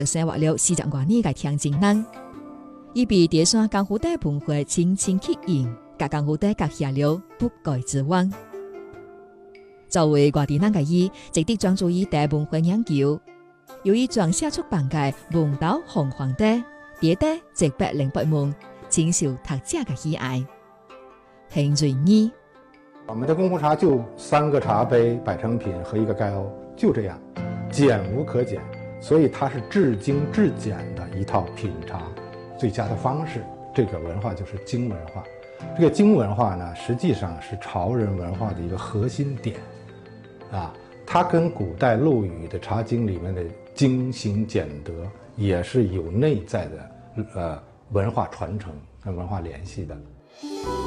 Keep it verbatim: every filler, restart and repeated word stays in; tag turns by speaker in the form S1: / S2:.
S1: 生活了四十多年嘅天津人，伊被第三江湖地文化深深吸引，甲江湖地结下了不改之缘。作为外地人嘅伊，直直专注于地文化研究。由于撰写出版嘅《文道红黄地》，别地直白令北门，深受读者嘅喜爱。hình瑞二，
S2: 我们的功夫茶就三个茶杯摆成品和一个盖瓯，就这样，简无可简，所以它是至精至简的一套品茶最佳的方式。这个文化就是京文化。这个京文化呢，实际上是潮人文化的一个核心点，啊，它跟古代陆羽的《茶经》里面的精行俭德也是有内在的呃文化传承跟文化联系的。